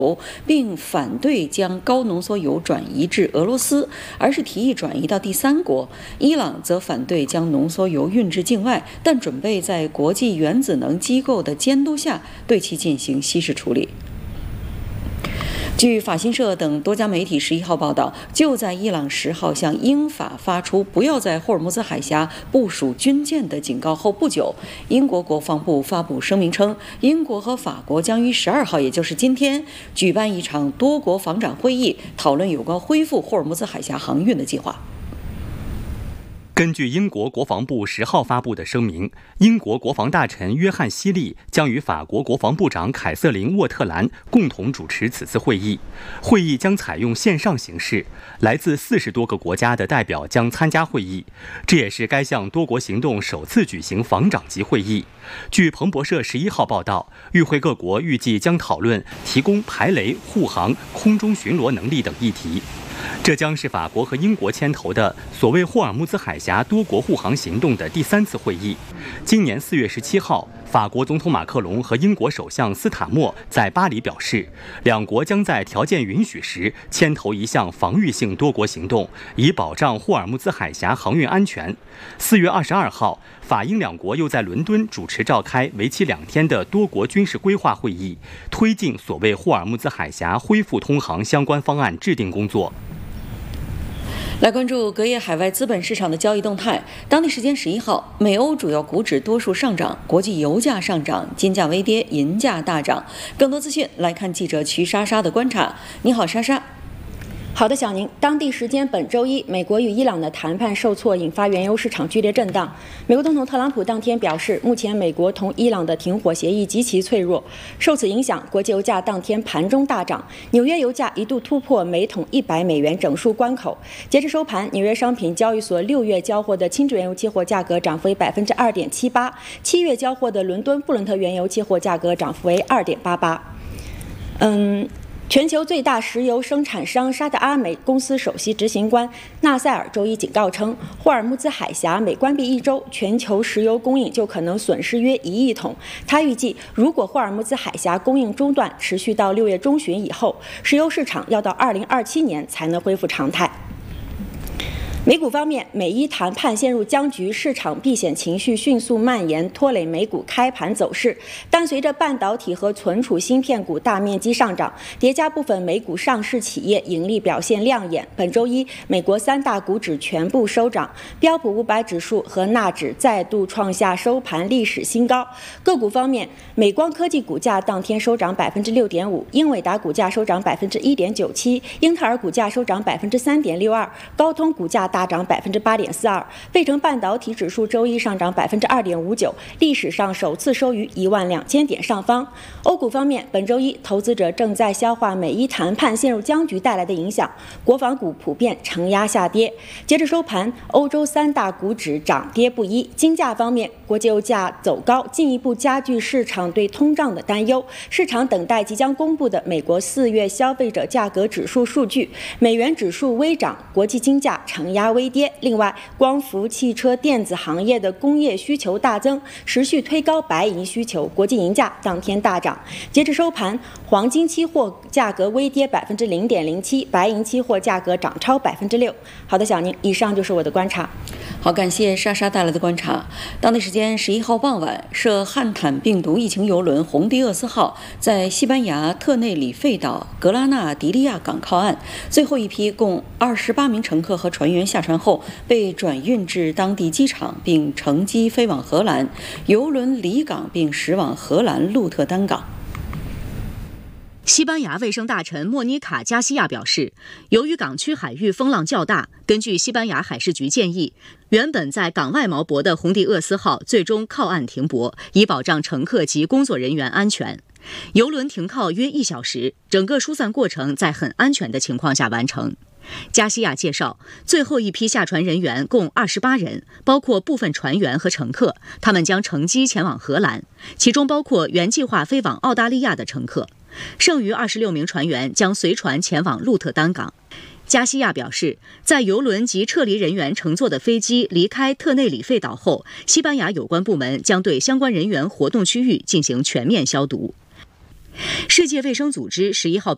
并反对将高浓缩铀转移至俄罗斯，而是提议转移到第三国。伊朗则反对将浓缩铀运至境外，但准备在国际原子能机构的监督下对其进行稀释处理。据法新社等多家媒体11号报道，就在伊朗10号向英法发出不要在霍尔木兹海峡部署军舰的警告后不久，英国国防部发布声明称，英国和法国将于12号，也就是今天，举办一场多国防长会议，讨论有关恢复霍尔木兹海峡航运的计划。 根据英国国防部10号发布的声明，英国国防大臣约翰·希利将与法国国防部长凯瑟琳·沃特兰共同主持此次会议。会议将采用线上形式，来自40多个国家的代表将参加会议。这也是该项多国行动首次举行防长级会议。据彭博社11号报道，与会各国预计将讨论提供排雷、护航、空中巡逻能力等议题。这将是法国和英国牵头的所谓霍尔木兹海峡多国护航行动的第3次会议。今年4月17号，法国总统马克龙和英国首相斯塔默在巴黎表示，两国将在条件允许时牵头一项防御性多国行动，以保障霍尔木兹海峡航运安全。4月22号，法英两国又在伦敦主持召开为期2天的多国军事规划会议，推进所谓霍尔木兹海峡恢复通航相关方案制定工作。 来关注隔夜海外资本市场的交易动态。当地时间11号，美欧主要股指多数上涨，国际油价上涨，金价微跌，银价大涨。更多资讯来看记者瞿莎莎的观察。你好，莎莎。 好的，小宁。当地时间本周一，美国与伊朗的谈判受挫，引发原油市场剧烈震荡。美国总统特朗普当天表示，目前美国同伊朗的停火协议极其脆弱。受此影响，国际油价当天盘中大涨，纽约油价一度突破每桶$100整数关口。截至收盘，纽约商品交易所6月交货的轻质原油期货价格涨幅为2.78%，7月交货的伦敦布伦特原油期货价格涨幅为2.88%。全球最大石油生产商沙特阿美公司首席执行官纳塞尔周一警告称，霍尔木兹海峡每关闭1周，全球石油供应就可能损失约1亿桶。他预计，如果霍尔木兹海峡供应中断持续到6月中旬以后，石油市场要到2027年才能恢复常态。美股方面，美伊谈判陷入僵局，市场避险情绪迅速蔓延，拖累美股开盘走势。但随着半导体和存储芯片股大面积上涨，叠加部分美股上市企业盈利表现亮眼。本周一，美国3大股指全部收涨，标普500指数和纳指再度创下收盘历史新高。个股方面，美光科技股价当天收涨6.5%，英伟达股价收涨1.97%，英特尔股价收涨3.62%，高通股价大涨8.42%，费城半导体指数周一上涨2.59%，历史上首次收于12000点上方。欧股方面，本周一投资者正在消化美伊谈判陷入僵局带来的影响，国防股普遍承压下跌。截至收盘，欧洲3大股指涨跌不一。金价方面，国际油价走高，进一步加剧市场对通胀的担忧。市场等待即将公布的美国4月消费者价格指数数据，美元指数微涨，国际金价承压微跌。另外，光伏、汽车、电子行业的工业需求大增，持续推高白银需求，国际银价当天大涨。截至收盘，黄金期货价格微跌0.07%，白银期货价格涨超6%。好的，小宁，以上就是我的观察。 好，感谢莎莎带来的观察。当地时间11号傍晚，涉汉坦病毒疫情邮轮红迪厄斯号在西班牙特内里费岛格拉纳迪利亚港靠岸，最后一批共28名乘客和船员下船后被转运至当地机场，并乘机飞往荷兰，邮轮离港并驶往荷兰鹿特丹港。 西班牙卫生大臣莫妮卡·加西亚表示，由于港区海域风浪较大，根据西班牙海事局建议，原本在港外锚泊的红迪厄斯号最终靠岸停泊，以保障乘客及工作人员安全。邮轮停靠约1小时，整个疏散过程在很安全的情况下完成。加西亚介绍，最后一批下船人员共28人，包括部分船员和乘客，他们将乘机前往荷兰，其中包括原计划飞往澳大利亚的乘客。剩余26名船员将随船前往鹿特丹港。加西亚表示，在邮轮及撤离人员乘坐的飞机离开特内里费岛后，西班牙有关部门将对相关人员活动区域进行全面消毒。世界卫生组织11号